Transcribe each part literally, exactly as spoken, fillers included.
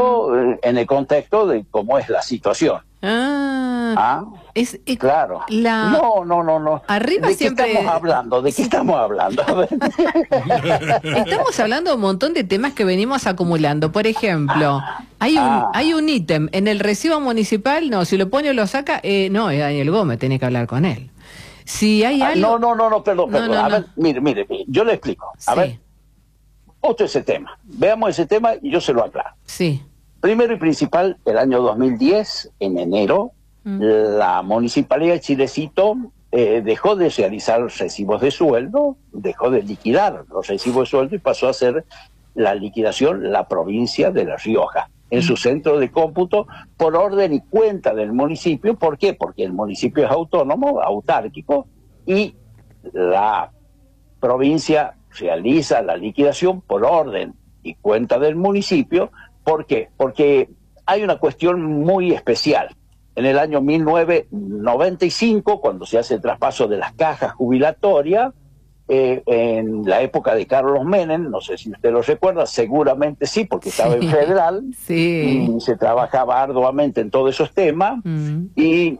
hablando uh-huh. en el contexto de cómo es la situación. Ah, ¿Ah? Es, es, claro. La... No, no, no, no. Arriba ¿De siempre... qué estamos hablando? ¿De qué estamos hablando? A ver. Estamos hablando de un montón de temas que venimos acumulando. Por ejemplo, hay un Ah. hay un ítem en el recibo municipal, no, si lo pone o lo saca, eh, no, es Daniel Gómez, tiene que hablar con él. Si hay Ah, algo... no, no, no, no, perdón, No, perdón. no, a no. ver, mire, mire, mire, yo le explico. A Sí. ver, otro ese tema. Veamos ese tema y yo se lo aclaro. Sí. Primero y principal, el año dos mil diez, en enero, mm. la Municipalidad de Chilecito eh, dejó de realizar recibos de sueldo, dejó de liquidar los recibos de sueldo y pasó a hacer la liquidación la provincia de La Rioja, en mm. su centro de cómputo, por orden y cuenta del municipio. ¿Por qué? Porque el municipio es autónomo, autárquico, y la provincia realiza la liquidación por orden y cuenta del municipio. ¿Por qué? Porque hay una cuestión muy especial. En el año mil novecientos noventa y cinco, cuando se hace el traspaso de las cajas jubilatorias, eh, en la época de Carlos Menem, no sé si usted lo recuerda, seguramente sí, porque estaba sí, en federal, sí. y se trabajaba arduamente en todos esos temas, mm. y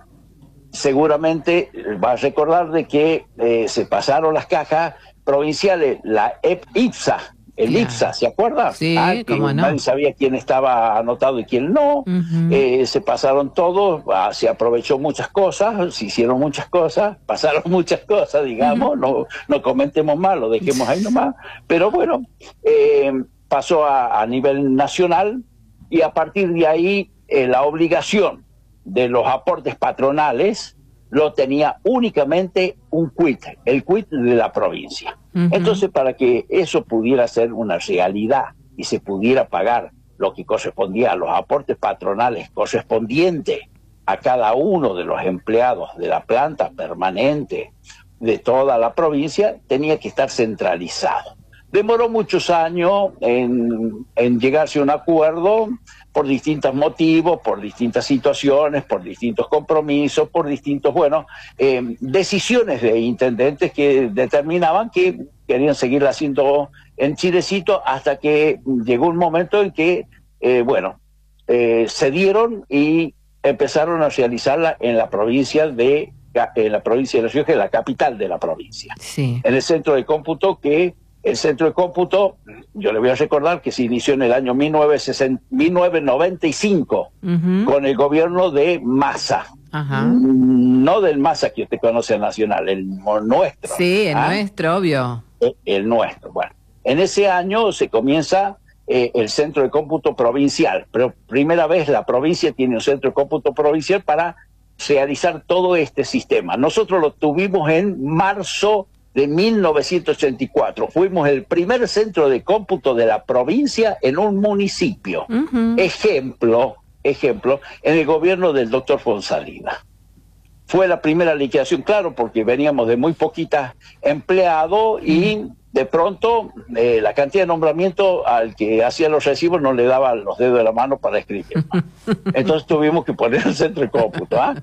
seguramente va a recordar de que eh, se pasaron las cajas provinciales, la E P I P S A, el yeah. I P S A, ¿se acuerda? Sí, ah, cómo no. Nadie sabía quién estaba anotado y quién no. Uh-huh. eh, se pasaron todos, ah, se aprovechó muchas cosas, se hicieron muchas cosas, pasaron muchas cosas, digamos, uh-huh. no, no comentemos más, lo dejemos ahí nomás. Pero bueno, eh, pasó a, a nivel nacional, y a partir de ahí eh, la obligación de los aportes patronales lo tenía únicamente un quit, el quit de la provincia. Uh-huh. Entonces, para que eso pudiera ser una realidad y se pudiera pagar lo que correspondía a los aportes patronales correspondientes a cada uno de los empleados de la planta permanente de toda la provincia, tenía que estar centralizado. Demoró muchos años en, en llegarse a un acuerdo por distintos motivos, por distintas situaciones, por distintos compromisos, por distintos, bueno, eh, decisiones de intendentes que determinaban que querían seguirla haciendo en Chilecito, hasta que llegó un momento en que, eh, bueno, eh, cedieron y empezaron a realizarla en la provincia de, en la provincia de La Rioja, en la capital de la provincia. Sí. En el centro de cómputo que... El centro de cómputo, yo le voy a recordar que se inició en el año mil novecientos noventa y cinco, uh-huh. con el gobierno de Massa. Uh-huh. No del Massa que usted conoce nacional, el nuestro. Sí, el ¿ah? nuestro, obvio. El, el nuestro. Bueno, en ese año se comienza eh, el centro de cómputo provincial, pero primera vez la provincia tiene un centro de cómputo provincial para realizar todo este sistema. Nosotros lo tuvimos en marzo de mil novecientos ochenta y cuatro. Fuimos el primer centro de cómputo de la provincia en un municipio. Uh-huh. Ejemplo, ejemplo, en el gobierno del doctor Fonsalida. Fue la primera liquidación, claro, porque veníamos de muy poquitas empleados y de pronto eh, la cantidad de nombramiento al que hacía los recibos no le daba los dedos de la mano para escribir. Entonces tuvimos que poner el centro de cómputo. ¿ah?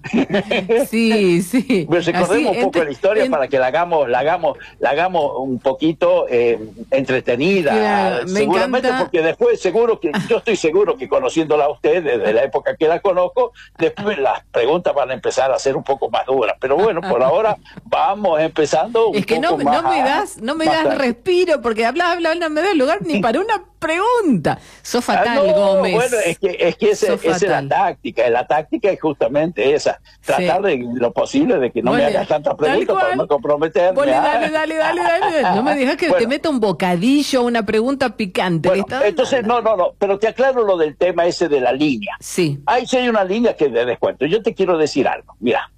Sí, sí. Pues recordemos Así, un poco en, la historia en... para que la hagamos, la hagamos, la hagamos un poquito eh, entretenida. Claro, me seguramente encanta. Porque después seguro que, yo estoy seguro que conociéndola a usted desde la época que la conozco, después las preguntas van a empezar a ser un poco más duras. Pero bueno, por ahora vamos empezando un es que poco no, más, no me das, no me das respiro, porque hablas, hablas, no me das lugar ni para una pregunta. Sos fatal, ah, no, Gómez. Bueno, es que, es que ese, esa es la táctica. La táctica es justamente esa. Tratar sí. de lo posible de que no Vole, me hagas tantas preguntas para no comprometerme. Vole, dale, dale, dale, dale. No me digas que bueno, te meta un bocadillo, una pregunta picante. Bueno, entonces, no, no, no. Pero te aclaro lo del tema ese de la línea. Sí. Ahí sí hay una línea que de descuento. Yo te quiero decir algo. Mira,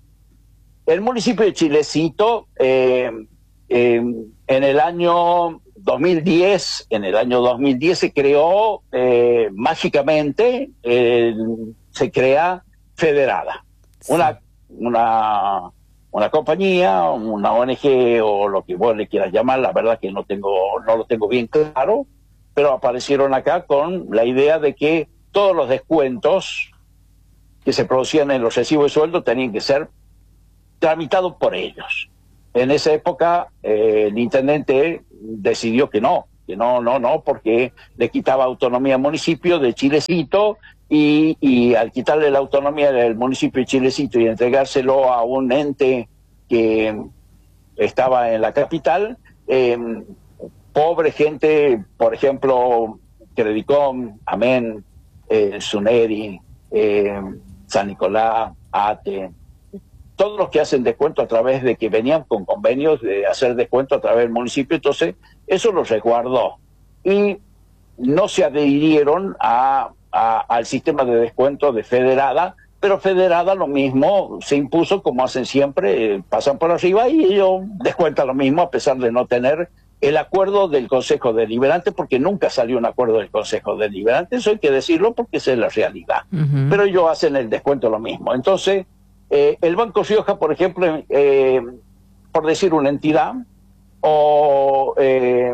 el municipio de Chilecito, eh, eh, en el año dos mil diez, en el año dos mil diez se creó eh, mágicamente, eh, se crea Federada, sí. una, una, una compañía, una O N G o lo que vos le quieras llamar, la verdad que no tengo, no lo tengo bien claro, pero aparecieron acá con la idea de que todos los descuentos que se producían en los recibos de sueldo tenían que ser tramitados por ellos. En esa época eh, el intendente decidió que no, que no, no, no, porque le quitaba autonomía al municipio de Chilecito y, y al quitarle la autonomía del municipio de Chilecito y entregárselo a un ente que estaba en la capital, eh, pobre gente, por ejemplo, Credicom, Amén, eh, Suneri, eh, San Nicolás, ATE, todos los que hacen descuento a través de que venían con convenios de hacer descuento a través del municipio, entonces eso los resguardó y no se adhirieron a, a, al sistema de descuento de Federada, pero Federada lo mismo se impuso como hacen siempre, eh, pasan por arriba y ellos descuentan lo mismo a pesar de no tener el acuerdo del Consejo Deliberante, porque nunca salió un acuerdo del Consejo Deliberante, eso hay que decirlo porque esa es la realidad, uh-huh. Pero ellos hacen el descuento lo mismo. Entonces, eh, el Banco Rioja, por ejemplo, eh, por decir una entidad, o eh,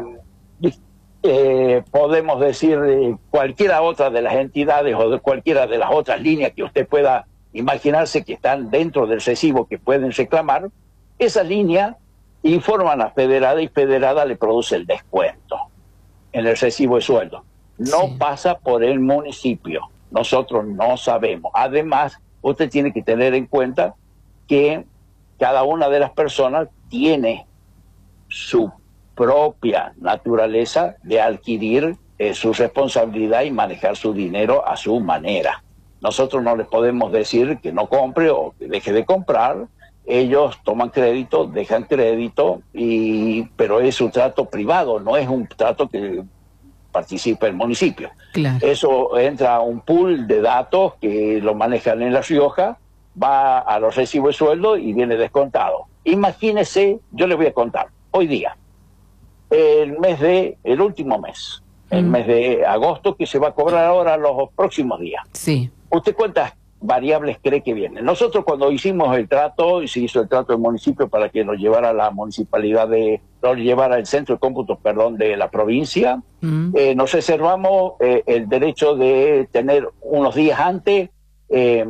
eh, podemos decir eh, cualquiera otra de las entidades o de cualquiera de las otras líneas que usted pueda imaginarse que están dentro del recibo que pueden reclamar, esa línea informan a Federada y Federada le produce el descuento en el recibo de sueldo. No sí. pasa por el municipio. Nosotros no sabemos. Además, usted tiene que tener en cuenta que cada una de las personas tiene su propia naturaleza de adquirir eh, su responsabilidad y manejar su dinero a su manera. Nosotros no les podemos decir que no compre o que deje de comprar. Ellos toman crédito, dejan crédito, y pero es un trato privado, no es un trato que participa el municipio. Claro. Eso entra a un pool de datos que lo manejan en La Rioja, va a los recibos de sueldo y viene descontado. Imagínese, yo le voy a contar, hoy día, el mes de, el último mes, mm. el mes de agosto, que se va a cobrar ahora los próximos días. Sí. ¿Usted cuántas variables cree que vienen? Nosotros cuando hicimos el trato, y se hizo el trato del municipio para que nos llevara la municipalidad de, nos llevara el centro de cómputo, perdón, de la provincia, mm. eh, nos reservamos eh, el derecho de tener unos días antes eh,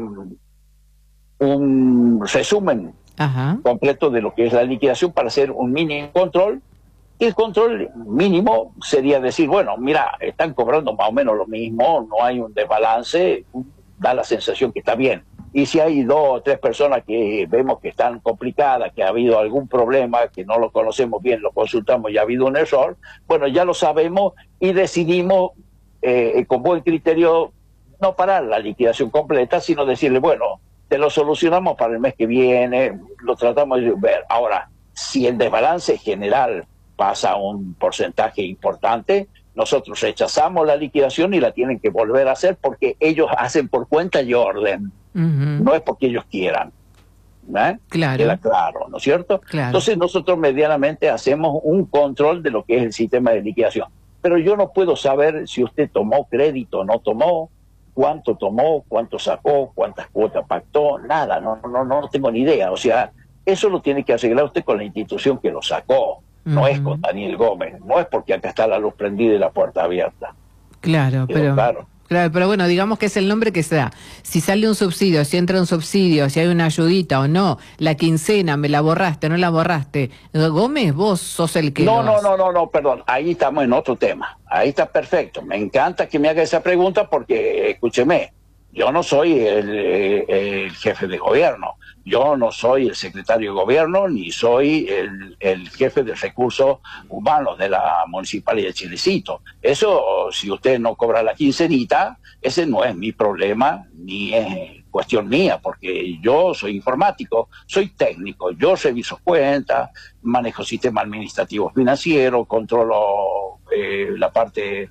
un resumen Ajá. completo de lo que es la liquidación para hacer un mini control. El control mínimo sería decir, bueno, mira, están cobrando más o menos lo mismo, no hay un desbalance, da la sensación que está bien. Y si hay dos o tres personas que vemos que están complicadas, que ha habido algún problema, que no lo conocemos bien, lo consultamos y ha habido un error, bueno, ya lo sabemos y decidimos eh, con buen criterio no parar la liquidación completa, sino decirle, bueno, te lo solucionamos para el mes que viene, lo tratamos de ver. Ahora, si el desbalance general pasa a un porcentaje importante, nosotros rechazamos la liquidación y la tienen que volver a hacer porque ellos hacen por cuenta y orden. Uh-huh. No es porque ellos quieran. ¿Eh? Claro. Queda claro, ¿no es cierto? Claro. Entonces nosotros medianamente hacemos un control de lo que es el sistema de liquidación. Pero yo no puedo saber si usted tomó crédito o no tomó, cuánto tomó, cuánto sacó, cuántas cuotas pactó, nada, no, no, no tengo ni idea. O sea, eso lo tiene que arreglar usted con la institución que lo sacó. No uh-huh. es con Daniel Gómez, no es porque acá está la luz prendida y la puerta abierta. Claro, pero claro. claro, pero bueno, digamos que es el nombre que se da. Si sale un subsidio, si entra un subsidio, si hay una ayudita o no, la quincena, me la borraste, no la borraste. Gómez, vos sos el que... No, no, no, no, no, perdón, ahí estamos en otro tema. Ahí está perfecto. Me encanta que me haga esa pregunta porque, escúcheme, yo no soy el, el, el jefe de gobierno. Yo no soy el secretario de gobierno, ni soy el, el jefe de recursos humanos de la Municipalidad de Chilecito. Eso, si usted no cobra la quincenita, ese no es mi problema, ni es cuestión mía, porque yo soy informático, soy técnico, yo reviso cuentas, manejo sistema administrativo financiero, controlo eh, la parte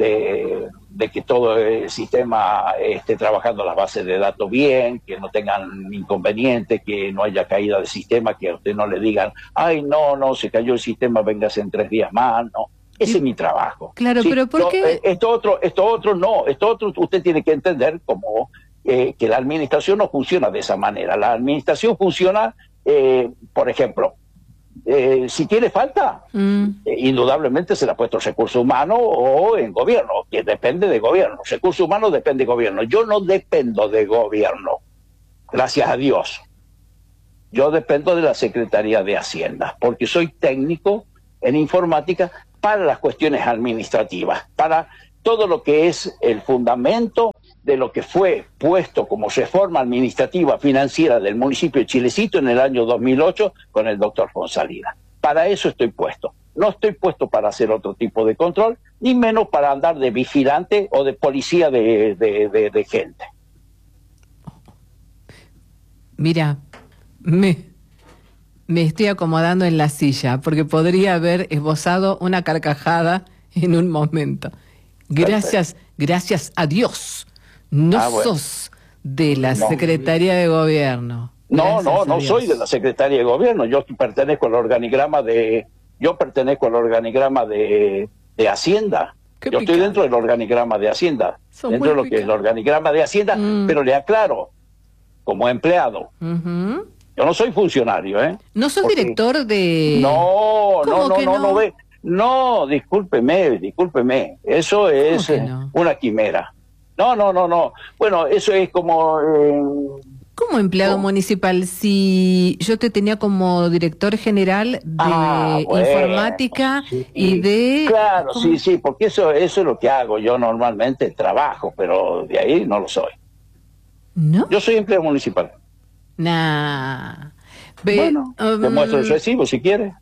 de, de que todo el sistema esté trabajando las bases de datos bien, que no tengan inconvenientes, que no haya caída de sistema, que a usted no le digan, ay, no, no, se cayó el sistema, véngase en tres días más, no. Ese es mi trabajo. Claro, ¿sí? pero ¿por qué? Esto otro, esto otro no, esto otro usted tiene que entender como eh, que la administración no funciona de esa manera. La administración funciona, eh, por ejemplo, Eh, si tiene falta, mm. eh, indudablemente se le ha puesto recursos humanos o en gobierno, que depende de gobierno. Recursos humanos depende de gobierno. Yo no dependo de gobierno, gracias a Dios. Yo dependo de la Secretaría de Hacienda, porque soy técnico en informática, para las cuestiones administrativas, para todo lo que es el fundamento de lo que fue puesto como reforma administrativa financiera del municipio de Chilecito en el año dos mil ocho con el doctor Fonsalida. Para eso estoy puesto. No estoy puesto para hacer otro tipo de control, ni menos para andar de vigilante o de policía de, de, de, de gente. Mira, me, me estoy acomodando en la silla porque podría haber esbozado una carcajada en un momento. Gracias, Perfecto. gracias a Dios. No ah, bueno. sos de la no. Secretaría de Gobierno. No, gracias no, no soy de la Secretaría de Gobierno. Yo pertenezco al organigrama de, yo pertenezco al organigrama de, de Hacienda. Yo picante. estoy dentro del organigrama de Hacienda, Son dentro de lo picante. que es el organigrama de Hacienda, mm. pero le aclaro, como empleado. Uh-huh. Yo no soy funcionario, ¿eh? ¿No sos Porque... director de...? No, no, no, no, no, ve. No, discúlpeme, discúlpeme. Eso es no? una quimera. No, no, no, no. Bueno, eso es como... Eh... ¿Cómo empleado ¿Cómo? municipal? Si yo te tenía como director general de ah, bueno, informática sí. y de... Claro, ¿Cómo? sí, sí, porque eso, eso es lo que hago. Yo normalmente trabajo, pero de ahí no lo soy. ¿No? Yo soy empleado municipal. Nah. Be bueno, um... te muestro el recibo si quieres.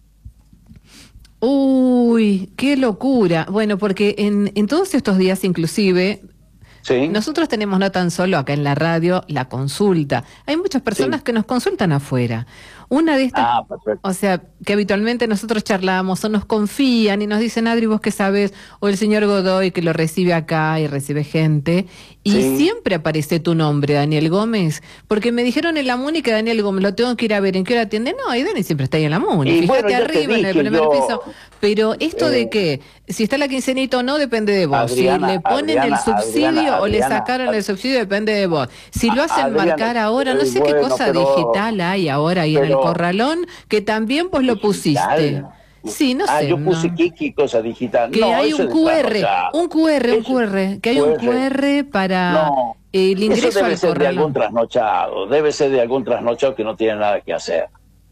Uy, qué locura. Bueno, porque en, en todos estos días inclusive... Sí. Nosotros tenemos no tan solo acá en la radio la consulta, hay muchas personas sí. que nos consultan afuera. Una de estas, ah, perfecto. o sea, que habitualmente nosotros charlamos o nos confían y nos dicen, Adri, vos qué sabes, o el señor Godoy que lo recibe acá y recibe gente, y sí. siempre aparece tu nombre, Daniel Gómez, porque me dijeron en la MUNI que Daniel Gómez lo tengo que ir a ver, ¿en qué hora atiende? No, y Dani siempre está ahí en la MUNI, y fíjate bueno, arriba en el primer yo... piso. Pero esto eh... de que, si está la quincenita o no, depende de vos. Adriana, si le ponen Adriana, el subsidio Adriana, o le sacaron Adriana, el subsidio, depende de vos. Si lo hacen Adriana, marcar ahora, no sé eh, qué bueno, cosa pero, digital hay ahora ahí pero, en el corralón, que también vos lo pusiste. Sí, no ah, sé. yo puse no. Kiki, cosa digital. Que no, hay un Q R, un Q R, un Q R, que hay un Q R para no, el ingreso eso debe al ser corralón. de algún trasnochado, debe ser de algún trasnochado que no tiene nada que hacer.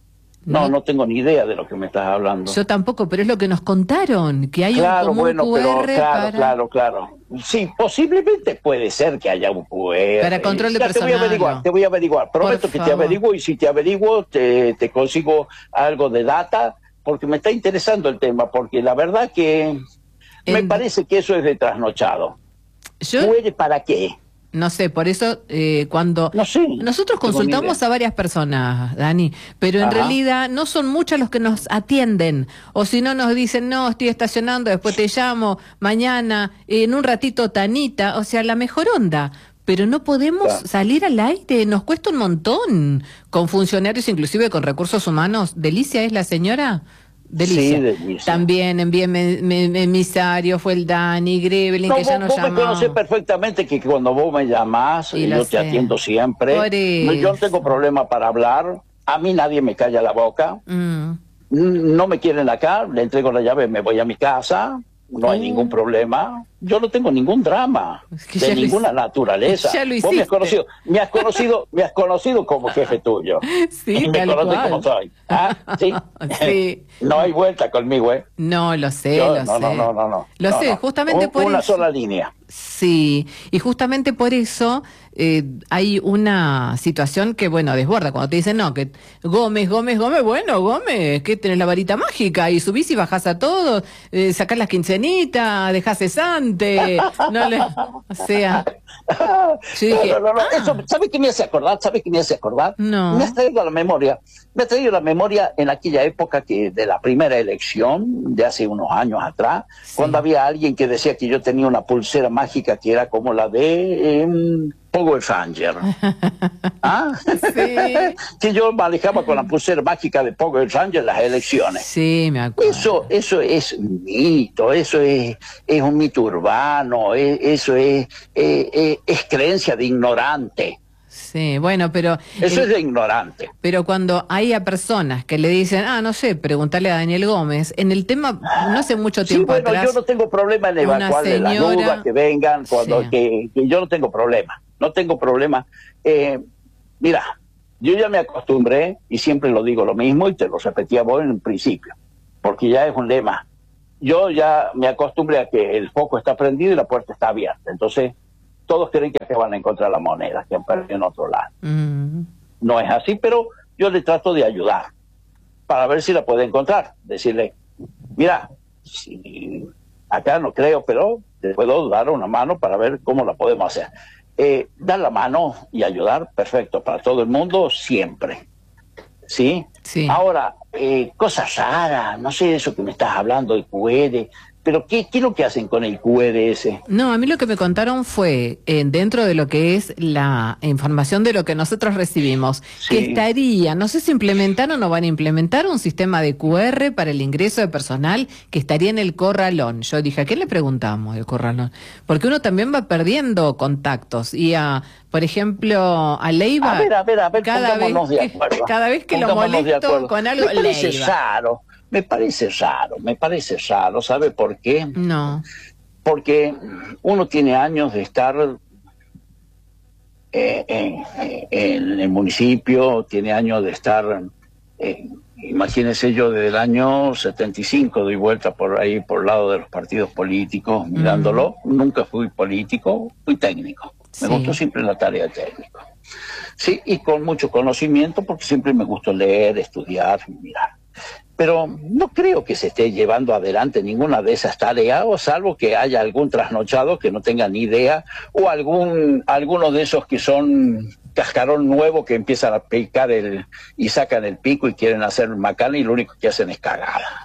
No, no, no tengo ni idea de lo que me estás hablando. Yo tampoco, pero es lo que nos contaron, que hay claro, un, como bueno, un Q R pero, claro, para... claro, claro. Sí, posiblemente puede ser que haya un Q R. Para control de ya, personal. Te voy a averiguar, no. te voy a averiguar. Prometo Por que favor. te averiguo y si te averiguo te, te consigo algo de data, porque me está interesando el tema, porque la verdad que en... me parece que eso es de trasnochado. ¿Yo? ¿Puede para qué? No sé, por eso eh, cuando no sé, nosotros consultamos a varias personas, Dani, pero en Ajá. realidad no son muchas los que nos atienden, o si no nos dicen, no, estoy estacionando, después te llamo, mañana, en un ratito Tanita, o sea, la mejor onda, pero no podemos claro. salir al aire, nos cuesta un montón, con funcionarios, inclusive con recursos humanos. ¿Delicia es la señora? Delicia. Sí, Delicia. También envié me, me, me, emisario, fue el Dani, Grevelin, no, que ya vos, nos llamó. Vos me conocés perfectamente que cuando vos me llamás, y yo te sé. atiendo siempre. No, yo no tengo problema para hablar, a mí nadie me calla la boca. Mm. No me quieren acá, le entrego la llave, me voy a mi casa, no hay mm. ningún problema. Yo no tengo ningún drama es que de ninguna naturaleza. Ya lo Vos me has conocido, me has conocido, me has conocido como jefe tuyo. Sí, y me conoces como soy. ¿Ah? ¿Sí? Sí. No hay vuelta conmigo, ¿eh? No, lo sé, Yo, lo no, sé. No, no, no, no. Lo no, sé, no. justamente Un, por una eso. Una sola línea. Sí, y justamente por eso eh, hay una situación que, bueno, desborda. Cuando te dicen, no, que Gómez, Gómez, Gómez, bueno, Gómez, que tenés la varita mágica y subís y bajás a todos, eh, sacás las quincenitas, dejás cesante, no le... O sea... Yo dije, no, no, no, ah. Eso, ¿sabes qué me hace acordar? ¿Sabes qué me hace acordar? No. Me has traído a la memoria. Me ha traído a la memoria en aquella época que de la primera elección, de hace unos años atrás, sí. cuando había alguien que decía que yo tenía una pulsera mágica que era como la de eh, Power Ranger. ¿Ah? Sí. Que yo manejaba con la pulsera mágica de Power Ranger en las elecciones. Sí, me acuerdo. Eso, eso es un mito, eso es, es un mito urbano, es, eso es, es, es, es creencia de ignorante. Sí, bueno, pero... Eso el, es de ignorante. Pero cuando hay a personas que le dicen, ah, no sé, preguntarle a Daniel Gómez, en el tema, no hace mucho tiempo sí, bueno, atrás... yo no tengo problema en evacuarle señora... las dudas que vengan, cuando sí. que, que yo no tengo problema, no tengo problema. Eh, mira, yo ya me acostumbré, y siempre lo digo lo mismo, y te lo repetía vos en el principio, porque ya es un lema. yo ya me acostumbré a que el foco está prendido y la puerta está abierta. Entonces, todos creen que van a encontrar la moneda, que han perdido en otro lado. Mm. No es así, pero yo le trato de ayudar para ver si la puede encontrar. Decirle, mira, si acá no creo, pero te puedo dar una mano para ver cómo la podemos hacer. Eh, dar la mano y ayudar, perfecto, para todo el mundo, siempre. ¿Sí? Sí. Ahora, eh, cosas raras, no sé de eso que me estás hablando, de Q R, pero ¿qué, qué es lo que hacen con el Q R ese? No, a mí lo que me contaron fue, eh, dentro de lo que es la información de lo que nosotros recibimos, sí, que estaría, no sé si implementaron o van a implementar un sistema de Q R para el ingreso de personal que estaría en el corralón. Yo dije, ¿a qué le preguntamos el corralón? Porque uno también va perdiendo contactos y a... Por ejemplo, a Leiva, a ver, a ver, a ver, cada, vez de que, cada vez que lo molesto con algo, me parece Leiva. raro, me parece raro, me parece raro, ¿sabe por qué? No. Porque uno tiene años de estar eh, en, en el municipio, tiene años de estar, eh, imagínense yo desde el año setenta y cinco doy vuelta por ahí, por el lado de los partidos políticos, mirándolo, mm. nunca fui político, fui técnico. Me sí. gustó siempre la tarea de técnico. Sí, y con mucho conocimiento, porque siempre me gustó leer, estudiar, mirar. Pero no creo que se esté llevando adelante ninguna de esas tareas, o salvo que haya algún trasnochado que no tenga ni idea, o algún alguno de esos que son cascarón nuevo que empiezan a picar el y sacan el pico y quieren hacer macana y lo único que hacen es cagada.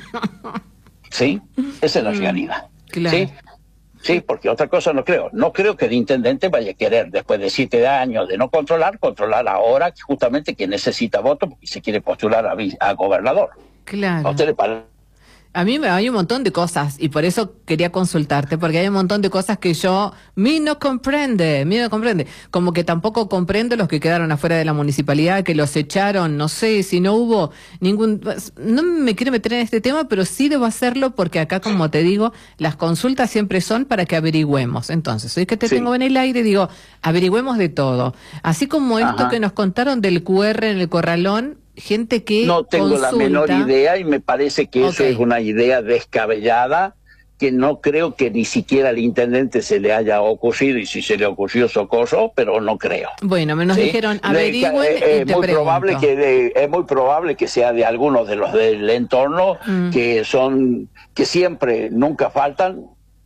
¿Sí? Esa es la realidad. Claro. ¿Sí? Sí, porque otra cosa no creo. No creo que el intendente vaya a querer, después de siete años de no controlar, controlar ahora justamente quien necesita votos porque se quiere postular a, a gobernador. Claro. ¿A usted le parece? A mí me hay un montón de cosas y por eso quería consultarte, porque hay un montón de cosas que yo, mí no comprende, mí no comprende. Como que tampoco comprendo los que quedaron afuera de la municipalidad, que los echaron, no sé, si no hubo ningún... No me quiero meter en este tema, pero sí debo hacerlo porque acá, como te digo, las consultas siempre son para que averigüemos. Entonces, hoy que te sí. tengo en el aire, digo, averigüemos de todo. Así como esto Ajá. que nos contaron del Q R en el corralón, gente que no tengo consulta. la menor idea y me parece que eso okay. es una idea descabellada que no creo que ni siquiera al intendente se le haya ocurrido, y si se le ocurrió socorro, pero no creo. Bueno, me nos ¿sí? dijeron averigüen de, eh, y te muy probable que de, es muy probable que sea de algunos de los del entorno mm. que son que siempre nunca faltan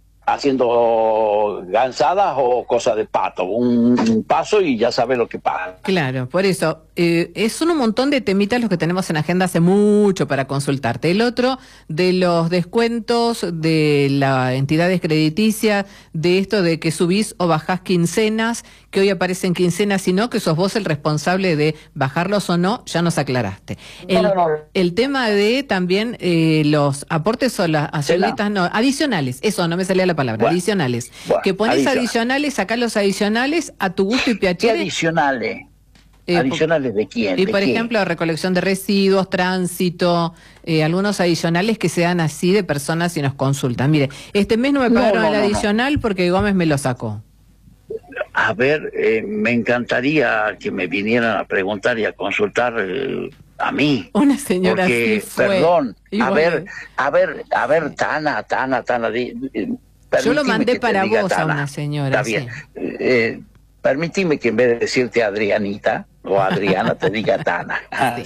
haciendo gansadas o cosas de pato, un, un paso y ya sabe lo que pasa. Claro, por eso, eh, son un montón de temitas los que tenemos en agenda hace mucho para consultarte. El otro, de los descuentos de las entidades crediticias, de esto de que subís o bajás quincenas, que hoy aparecen quincenas y no, que sos vos el responsable de bajarlos o no, ya nos aclaraste. El, no, no, no. el tema de también eh, los aportes o las ayuditas, no, adicionales, eso no me salía la palabra, bueno, adicionales. Bueno, que pones adicional. adicionales, sacás los adicionales a tu gusto y piacere. ¿Qué adicionales? Eh, ¿Adicionales de quién? Y ¿De por qué? ejemplo, recolección de residuos, tránsito, eh, algunos adicionales que sean así de personas y nos consultan. Mire, este mes no me pagaron no, no, el no, adicional no. porque Gómez me lo sacó. A ver, eh, me encantaría que me vinieran a preguntar y a consultar eh, a mí. Una señora porque, así fue. Perdón, a ver, a ver, a ver, Tana, Tana, Tana. Di, eh, Yo lo mandé para diga, vos Tana, a una señora. Está bien. Sí. Eh, permitime que en vez de decirte Adrianita o Adriana te diga Tana.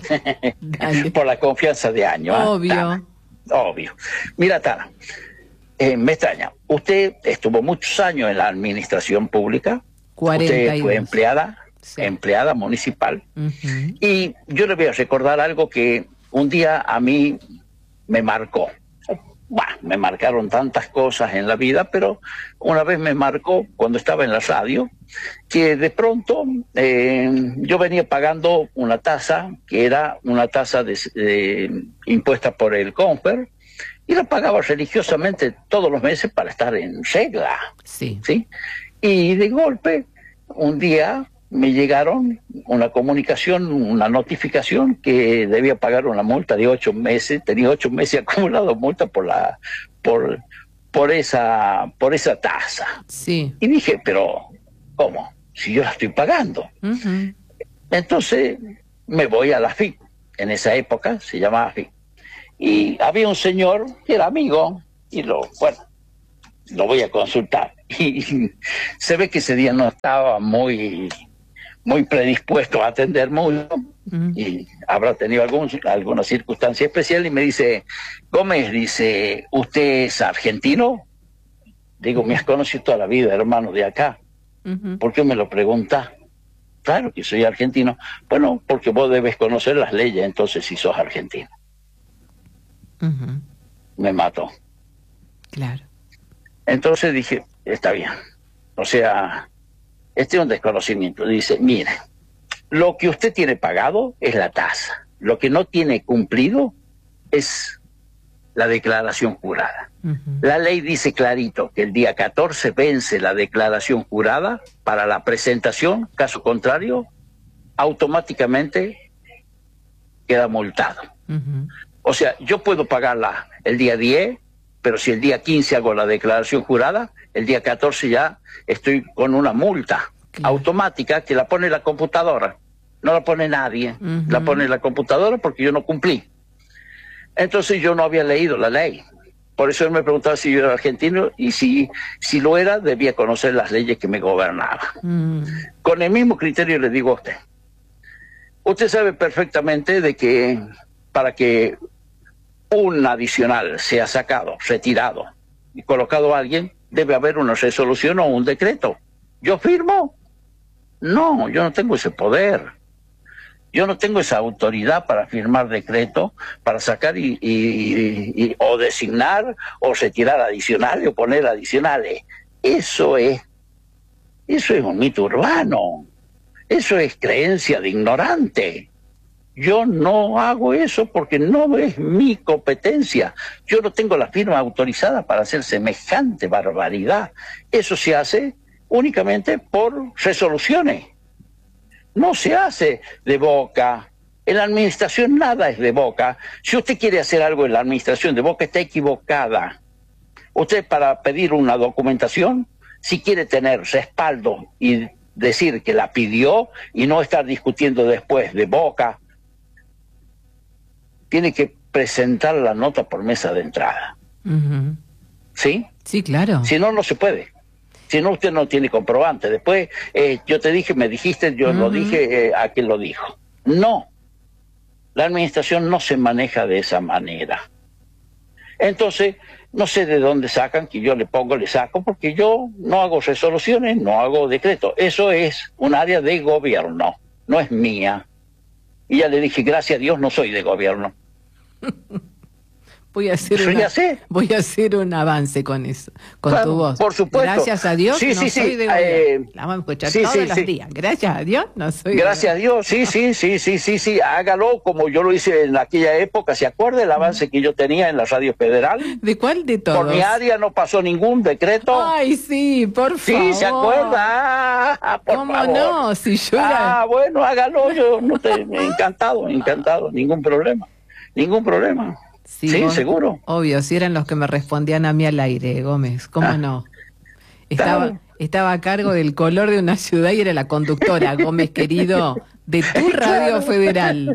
Sí. Por la confianza de año. Obvio. ¿eh? Tana. Obvio. Mira, Tana, eh, me extraña. Usted estuvo muchos años en la administración pública. cuarenta y dos. Usted fue empleada, sí. empleada municipal. Uh-huh. Y yo le voy a recordar algo que un día a mí me marcó. Bah, me marcaron tantas cosas en la vida, pero una vez me marcó cuando estaba en la radio, que de pronto eh, yo venía pagando una tasa, que era una tasa de, de, impuesta por el Confer, y la pagaba religiosamente todos los meses para estar en regla. Sí. ¿Sí? Y de golpe, un día me llegaron una comunicación, una notificación que debía pagar una multa de ocho meses, tenía ocho meses acumulado multa por la, por, por esa, por esa tasa. Sí. Y dije, pero, ¿cómo? Si yo la estoy pagando. Uh-huh. Entonces me voy a la F I P, en esa época se llamaba F I P. y había un señor que era amigo, y lo, bueno, lo voy a consultar. Y se ve que ese día no estaba muy, muy predispuesto a atender mucho, uh-huh. y habrá tenido algún, alguna circunstancia especial, y me dice, Gómez, dice, ¿usted es argentino? Digo, me has conocido toda la vida, hermano, de acá. Uh-huh. ¿Por qué me lo preguntas? Claro que soy argentino. Bueno, porque vos debes conocer las leyes, entonces si sos argentino. Uh-huh. Me mató. Claro. Entonces dije, está bien. O sea, este es un desconocimiento. Dice, mire, lo que usted tiene pagado es la tasa. Lo que no tiene cumplido es la declaración jurada. Uh-huh. La ley dice clarito que el día catorce vence la declaración jurada para la presentación. Caso contrario, automáticamente queda multado. Uh-huh. O sea, yo puedo pagarla el día diez, pero si el día quince hago la declaración jurada, el día catorce ya estoy con una multa, claro, automática, que la pone la computadora. No la pone nadie, uh-huh. la pone la computadora porque yo no cumplí. Entonces yo no había leído la ley. Por eso él me preguntaba si yo era argentino, y si, si lo era, debía conocer las leyes que me gobernaban. Uh-huh. Con el mismo criterio le digo a usted. Usted sabe perfectamente de que para que un adicional sea sacado, retirado y colocado a alguien, debe haber una resolución o un decreto. ¿Yo firmo? No, yo no tengo ese poder. Yo no tengo esa autoridad para firmar decreto, para sacar y, y, y, y o designar o retirar adicionales o poner adicionales. Eso es, eso es un mito urbano. Eso es creencia de ignorante. Yo no hago eso porque no es mi competencia. Yo no tengo la firma autorizada para hacer semejante barbaridad. Eso se hace únicamente por resoluciones. No se hace de boca. En la administración nada es de boca. Si usted quiere hacer algo en la administración de boca, está equivocada. Usted, para pedir una documentación, si quiere tener respaldo y decir que la pidió y no estar discutiendo después de boca, tiene que presentar la nota por mesa de entrada. Uh-huh. ¿Sí? Sí, claro. Si no, no se puede. Si no, usted no tiene comprobante. Después, eh, yo te dije, me dijiste, yo uh-huh. lo dije, eh, ¿a quién lo dijo? No. La administración no se maneja de esa manera. Entonces, no sé de dónde sacan que yo le pongo, le saco, porque yo no hago resoluciones, no hago decretos. Eso es un área de gobierno, no es mía. Y ya le dije, gracias a Dios, no soy de gobierno. Voy a hacer, una, voy a hacer un avance con eso, con claro, tu voz. Por supuesto. Gracias a Dios, sí, no sí, soy sí. de gobierno. Eh, La vamos a escuchar sí, todos sí, los sí. días. Gracias a Dios, no soy Gracias de a Dios, sí, sí, sí, sí, sí, sí. Hágalo como yo lo hice en aquella época. ¿Se acuerda el avance uh-huh. que yo tenía en la Radio Federal? ¿De cuál de todos? Por mi área no pasó ningún decreto. Ay, sí, por favor. Sí, ¿se acuerda? Ah, por ¿Cómo favor. no? Si yo era... Ah, bueno, hágalo. Yo no te... encantado, encantado. Ningún problema. Ningún problema. Sí, sí vos, seguro. Obvio, si eran los que me respondían a mí al aire, Gómez, ¿cómo ah, no? Estaba, claro. estaba a cargo del color de una ciudad y era la conductora, Gómez querido, de tu Radio claro. Federal.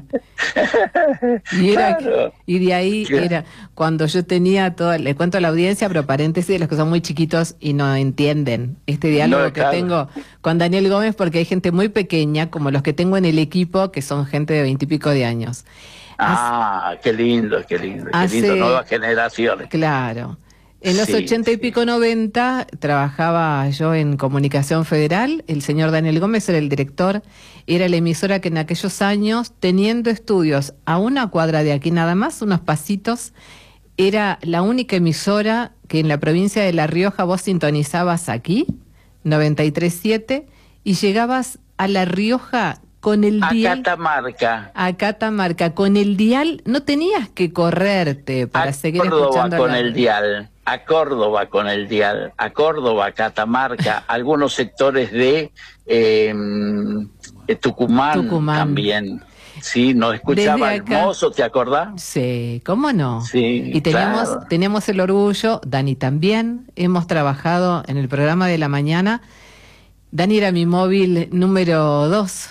Y, era, claro. y de ahí claro. era cuando yo tenía toda, le cuento a la audiencia, pero paréntesis de los que son muy chiquitos y no entienden este diálogo no, que claro. tengo con Daniel Gómez, porque hay gente muy pequeña, como los que tengo en el equipo, que son gente de veintipico de años. Ah, hace, qué lindo, qué lindo, qué hace, lindo, nuevas generaciones. Claro. En los ochenta sí, y pico, sí. noventa, trabajaba yo en Comunicación Federal, el señor Daniel Gómez era el director, era la emisora que en aquellos años, teniendo estudios a una cuadra de aquí nada más, unos pasitos, era la única emisora que en la provincia de La Rioja vos sintonizabas aquí, noventa y tres punto siete, y llegabas a La Rioja... con el a dial, Catamarca. A Catamarca. Con el dial no tenías que correrte para a seguir Córdoba escuchando. con la... el dial. A Córdoba con el dial. A Córdoba, Catamarca. algunos sectores de eh, Tucumán, Tucumán también. Sí, nos escuchaba hermoso, ¿te acordás? Sí, ¿cómo no? Sí, y teníamos, claro. teníamos el orgullo, Dani también, hemos trabajado en el programa de la mañana. Dani era mi móvil número dos.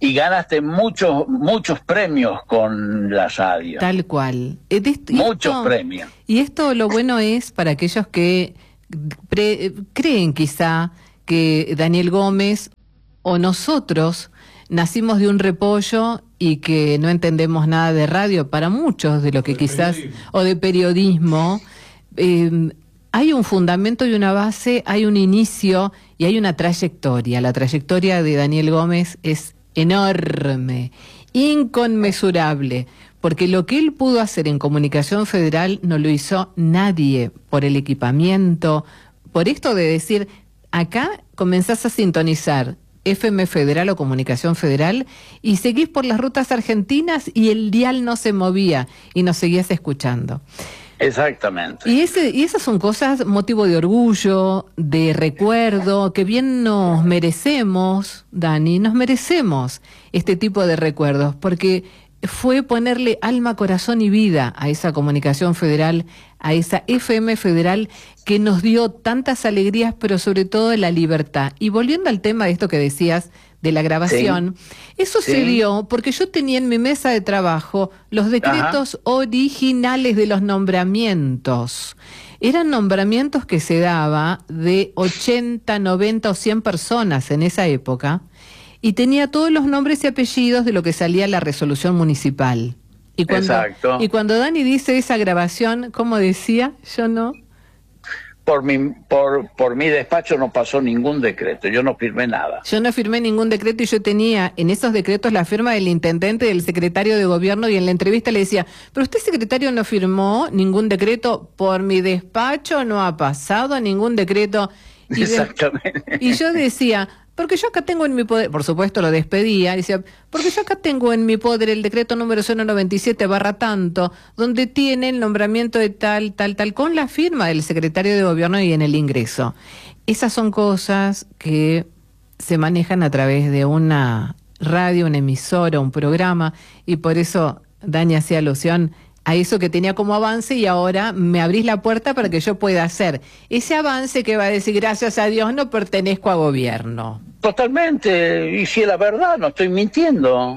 y ganaste muchos muchos premios con la radio. Tal cual. Eh, de esto, muchos esto, premios. Y esto lo bueno es para aquellos que pre, creen quizá que Daniel Gómez o nosotros nacimos de un repollo y que no entendemos nada de radio, para muchos de lo que quizás, o de periodismo, eh, hay un fundamento y una base, hay un inicio y hay una trayectoria. La trayectoria de Daniel Gómez es enorme, inconmensurable, porque lo que él pudo hacer en Comunicación Federal no lo hizo nadie, por el equipamiento, por esto de decir, acá comenzás a sintonizar F M Federal o Comunicación Federal y seguís por las rutas argentinas y el dial no se movía y nos seguías escuchando. Exactamente. Y, ese, y esas son cosas, motivo de orgullo, de recuerdo, que bien nos merecemos, Dani, nos merecemos este tipo de recuerdos, porque fue ponerle alma, corazón y vida a esa Comunicación Federal, a esa F M Federal que nos dio tantas alegrías, pero sobre todo la libertad. Y volviendo al tema de esto que decías, de la grabación, sí. eso sí. se dio porque yo tenía en mi mesa de trabajo los decretos Ajá. originales de los nombramientos. Eran nombramientos que se daba de ochenta, noventa o cien personas en esa época y tenía todos los nombres y apellidos de lo que salía la resolución municipal. Y cuando, Exacto. Y cuando Dani dice esa grabación, ¿cómo decía? Yo no... Por mi, por, por mi despacho no pasó ningún decreto, yo no firmé nada. Yo no firmé ningún decreto y yo tenía en esos decretos la firma del intendente, del secretario de gobierno, y en la entrevista le decía, pero usted, secretario, no firmó ningún decreto, por mi despacho no ha pasado ningún decreto. Y Exactamente. De, y yo decía... Porque yo acá tengo en mi poder, por supuesto lo despedía, decía, porque yo acá tengo en mi poder el decreto número cero noventa y siete barra tanto, donde tiene el nombramiento de tal, tal, tal, con la firma del secretario de gobierno y en el ingreso. Esas son cosas que se manejan a través de una radio, una emisora, un programa, y por eso Dani hacía alusión a eso que tenía como avance y ahora me abrís la puerta para que yo pueda hacer ese avance que va a decir, gracias a Dios no pertenezco a gobierno. Totalmente, y si es la verdad, no estoy mintiendo.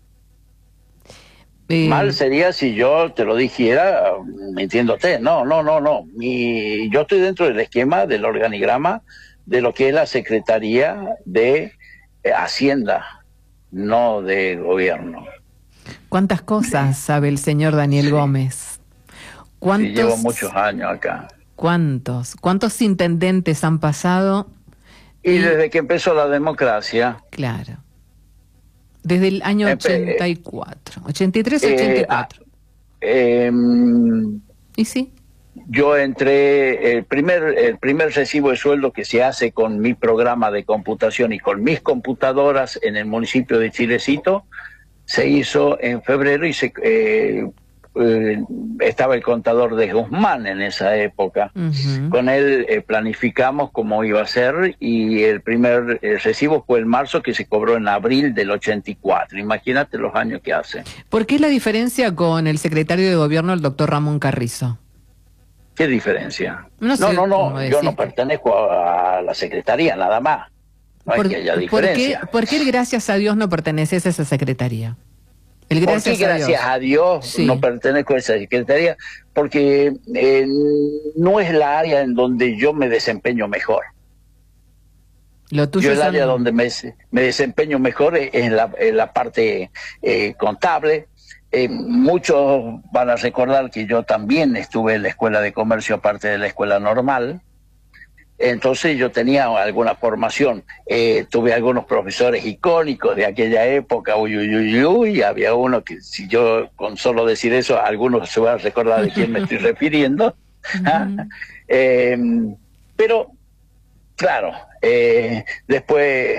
Eh... Mal sería si yo te lo dijera mintiéndote, no, no, no, no. Mi, yo estoy dentro del esquema, del organigrama, de lo que es la Secretaría de Hacienda, no de gobierno. ¿Cuántas cosas sabe el señor Daniel sí. Gómez? ¿Cuántos, sí, llevo muchos años acá. ¿Cuántos? ¿Cuántos intendentes han pasado? Y, y desde que empezó la democracia. Claro. Desde el año ochenta y cuatro. ochenta y tres, ochenta y cuatro. Eh, eh, ¿Y sí? Yo entré, el primer, el primer recibo de sueldo que se hace con mi programa de computación y con mis computadoras en el municipio de Chilecito, se hizo en febrero y se eh, eh, estaba el contador de Guzmán en esa época. Uh-huh. Con él eh, planificamos cómo iba a ser y el primer eh, recibo fue en marzo, que se cobró en abril del ochenta y cuatro. Imagínate los años que hace. ¿Por qué la diferencia con el secretario de gobierno, el doctor Ramón Carrizo? ¿Qué diferencia? No, sé no, no, no yo no pertenezco a, a la secretaría, nada más. No por, hay que haya diferencia. ¿por qué, ¿Por qué el gracias a Dios no perteneces a esa secretaría? El gracias, ¿Por qué, gracias a Dios, a Dios sí. no pertenezco a esa secretaría? Porque eh, no es la área en donde yo me desempeño mejor. Lo tuyo yo el son... área donde me, me desempeño mejor es en la, en la parte eh, contable. Eh, muchos van a recordar que yo también estuve en la escuela de comercio, aparte de la escuela normal. Entonces yo tenía alguna formación, eh, tuve algunos profesores icónicos de aquella época, uy, uy, uy, uy, había uno que si yo con solo decir eso, algunos se van a recordar de quién me estoy refiriendo. ¿Ah? eh, pero, claro, eh, después,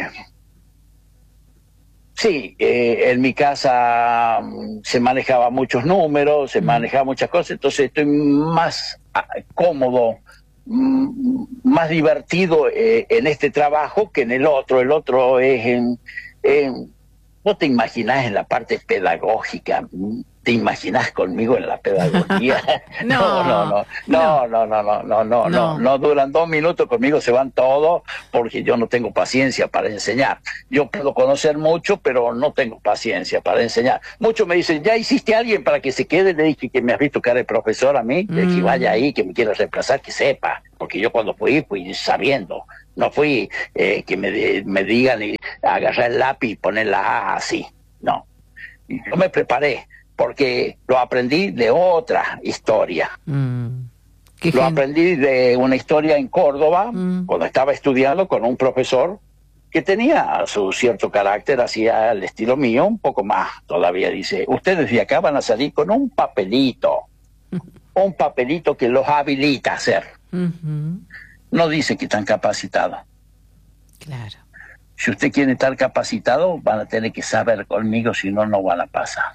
sí, eh, en mi casa se manejaba muchos números, se manejaba muchas cosas, entonces estoy más cómodo, más divertido eh, en este trabajo que en el otro. El otro es en, en no te imaginas, en la parte pedagógica, ¿Te imaginas conmigo en la pedagogía? no, no, no, no, no, no, no, no, no, no, no duran dos minutos conmigo, se van todos, porque yo no tengo paciencia para enseñar. Yo puedo conocer mucho, pero no tengo paciencia para enseñar. Muchos me dicen, ¿ya hiciste a alguien para que se quede? Le dije que me has visto cara de profesor a mí, mm. que vaya ahí, que me quiera reemplazar, que sepa, porque yo cuando fui, fui sabiendo. No fui eh, que me, me digan y agarrar el lápiz y poner la A así, no. Yo me preparé, porque lo aprendí de otra historia. Mm, lo gente. aprendí de una historia en Córdoba, mm. cuando estaba estudiando con un profesor que tenía su cierto carácter, hacía el estilo mío, un poco más todavía. Dice, ustedes de acá van a salir con un papelito, un papelito que los habilita a hacer. Uh-huh. No dice que están capacitados. Claro. Si usted quiere estar capacitado, van a tener que saber conmigo, si no, no van a pasar.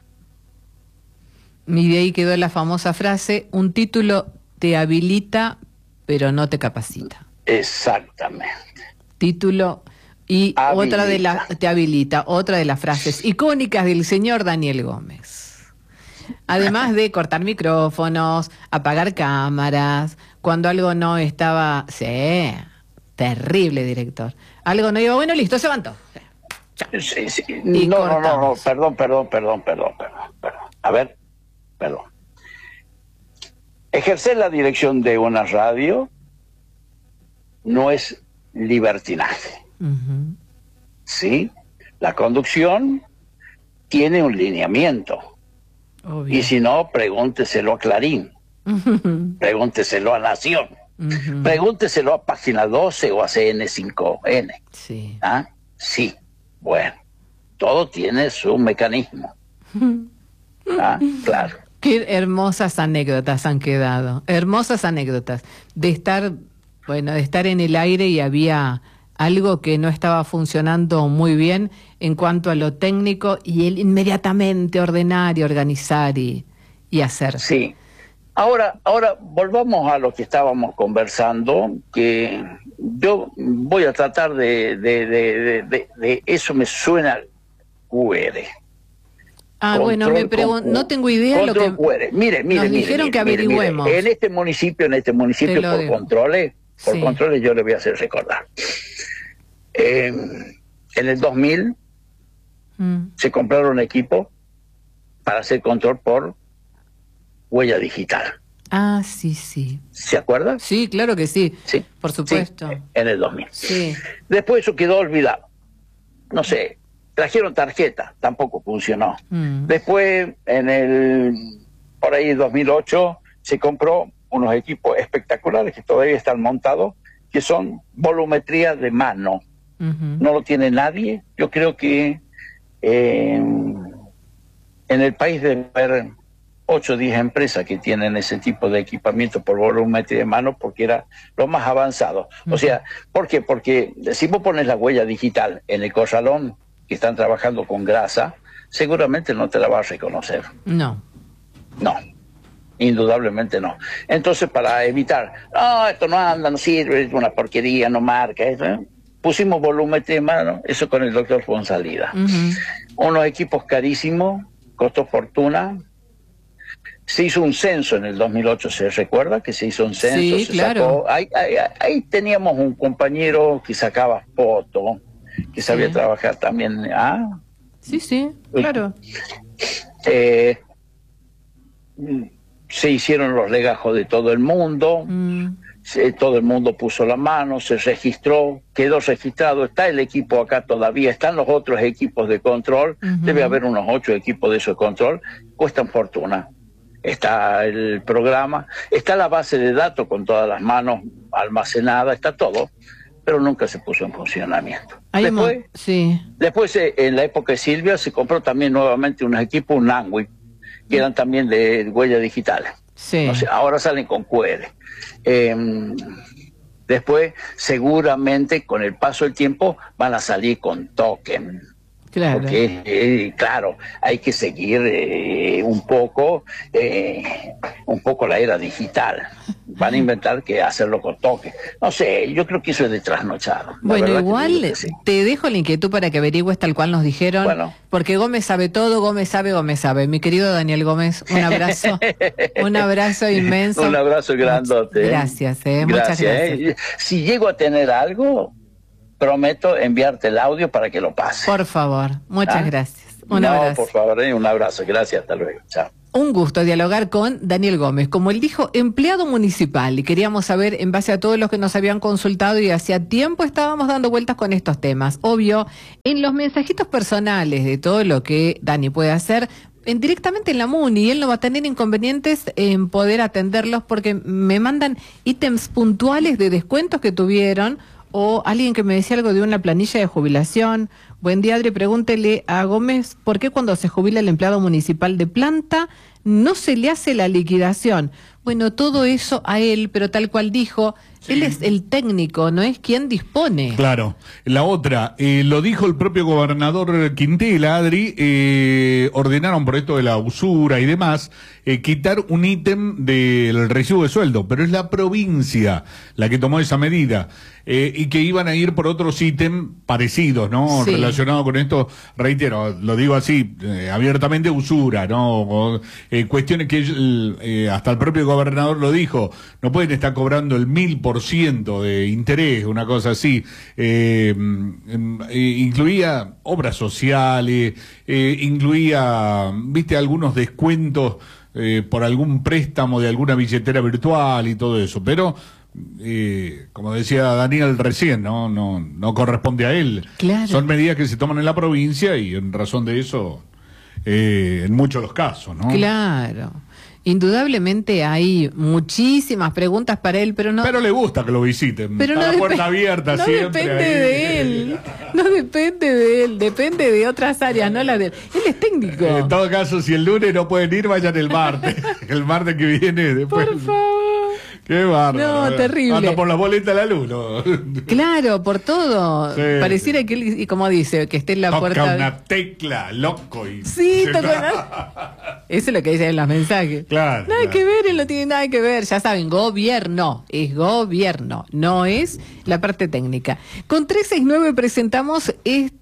Y de ahí quedó la famosa frase, un título te habilita, pero no te capacita. Exactamente. Título y habilita. otra de las, te habilita, otra de las frases icónicas del señor Daniel Gómez. Además de cortar micrófonos, apagar cámaras, cuando algo no estaba... Sí, terrible director. Algo no iba bueno, listo, se levantó. Sí, sí. No, no, no, no, perdón, perdón, perdón, perdón, perdón, perdón. A ver, perdón. Ejercer la dirección de una radio no es libertinaje. Uh-huh. ¿Sí? La conducción tiene un lineamiento. Obvio. Y si no, pregúnteselo a Clarín. Uh-huh. Pregúnteselo a Nación. Uh-huh. Pregúnteselo a Página doce o a C N cinco N. Sí. ¿Ah? Sí. Bueno, todo tiene su mecanismo. Ah, claro. Qué hermosas anécdotas han quedado. Hermosas anécdotas. De estar, bueno, de estar en el aire y había algo que no estaba funcionando muy bien en cuanto a lo técnico y él inmediatamente ordenar y organizar y, y hacer. Sí. Ahora, ahora volvamos a lo que estábamos conversando, que yo voy a tratar de, de, de, de, de, de eso me suena Q R. Ah, control, bueno, me pregunto, no tengo idea lo que Q R. Mire, mire, nos mire, dijeron mire, que mire, averigüemos. Mire. En este municipio, en este municipio por digo. controles, por sí. controles yo le voy a hacer recordar. Eh, en el dos mil mm. se compraron equipos para hacer control por huella digital. Ah, sí, sí. ¿Se acuerda? Sí, claro que sí. Sí. Por supuesto. Sí, en el dos mil. Sí. Después eso quedó olvidado. No sé, trajeron tarjeta, tampoco funcionó. Mm. Después, en el, por ahí dos mil ocho, se compró unos equipos espectaculares que todavía están montados, que son volumetría de mano. Uh-huh. No lo tiene nadie. Yo creo que eh, en el país debe haber ocho o diez empresas que tienen ese tipo de equipamiento por volumetría de mano, porque era lo más avanzado. Uh-huh. O sea, ¿por qué? Porque si vos pones la huella digital en el corralón, que están trabajando con grasa, seguramente no te la vas a reconocer. No. No, indudablemente no. Entonces, para evitar, no, esto no anda, no sirve, es una porquería, no marca, eso, ¿eh? Pusimos volumetría de mano, eso con el doctor Fonsalida. Uh-huh. Unos equipos carísimos, costó fortuna. Se hizo un censo en el dos mil ocho, ¿se recuerda? Que se hizo un censo, sí, se claro. sacó. Ahí, ahí, ahí teníamos un compañero que sacaba fotos, que sabía sí. trabajar también. ¿Ah? Sí, sí, claro. Eh, se hicieron los legajos de todo el mundo, mm. se, todo el mundo puso la mano, se registró, quedó registrado, está el equipo acá todavía, están los otros equipos de control, uh-huh. debe haber unos ocho equipos de esos de control, cuestan fortuna. Está el programa, está la base de datos con todas las manos almacenadas, está todo, pero nunca se puso en funcionamiento. Ahí después, mo- sí. después eh, en la época de Silvia se compró también nuevamente unos equipos, un Nangui, que eran también de huella digital. Sí. O sea, ahora salen con Q R. Eh, después, seguramente, con el paso del tiempo, van a salir con token. Claro. Porque, eh, claro, hay que seguir eh, un poco eh, un poco la era digital. Van a inventar que hacerlo con toque. No sé, yo creo que eso es de trasnochado. Bueno, igual sí. Te dejo la inquietud para que averigües tal cual nos dijeron, bueno. Porque Gómez sabe todo, Gómez sabe, Gómez sabe. Mi querido Daniel Gómez, un abrazo, un abrazo inmenso. Un abrazo grandote. Gracias, eh, gracias muchas gracias. Eh. Si llego a tener algo, prometo enviarte el audio para que lo pase. Por favor, muchas ¿Ah? gracias. Un no, abrazo. por favor, eh, un abrazo. Gracias, hasta luego. Chao. Un gusto dialogar con Daniel Gómez, como él dijo, empleado municipal, y queríamos saber, en base a todos los que nos habían consultado, y hacía tiempo estábamos dando vueltas con estos temas. Obvio, en los mensajitos personales de todo lo que Dani puede hacer, en, directamente en la MUNI, y él no va a tener inconvenientes en poder atenderlos, porque me mandan ítems puntuales de descuentos que tuvieron, o alguien que me decía algo de una planilla de jubilación. Buen día, Adri, pregúntele a Gómez por qué cuando se jubila el empleado municipal de planta no se le hace la liquidación. Bueno, todo eso a él, pero tal cual dijo, sí. Él es el técnico, no es quien dispone. Claro. La otra, eh, lo dijo el propio gobernador Quintela, Adri, eh, ordenaron por esto de la usura y demás, eh, quitar un ítem del recibo de sueldo, pero es la provincia la que tomó esa medida, eh, y que iban a ir por otros ítems parecidos, ¿no? Sí. Relacionado con esto, reitero, lo digo así, eh, abiertamente usura, ¿no? O, eh, cuestiones que eh, hasta el propio gobernador lo dijo, no pueden estar cobrando el mil por ciento de interés, una cosa así. Eh, eh, incluía obras sociales, eh, incluía, viste, algunos descuentos eh, por algún préstamo de alguna billetera virtual y todo eso, pero eh, como decía Daniel recién, no, no, no corresponde a él. Claro. Son medidas que se toman en la provincia y en razón de eso, eh, en muchos de los casos, ¿no? Claro. Indudablemente hay muchísimas preguntas para él, pero no... Pero le gusta que lo visiten. Pero Está no la puerta abierta no siempre. Depende ahí. de él. No depende de él. Depende de otras áreas, no la de él. Él es técnico. En todo caso, si el lunes no pueden ir, vayan el martes. El martes que viene. Después... Por favor. Qué bárbaro. No, terrible. Anda por la boleta de la luz, ¿no? Claro, por todo. Sí. Pareciera que él, y como dice, que esté en la Toca puerta... Toca una tecla, loco. Y sí, toca una... Eso es lo que dicen en los mensajes. Claro. Nada claro. que ver, él no tiene nada que ver. Ya saben, gobierno. Es gobierno. No es la parte técnica. Con trescientos sesenta y nueve presentamos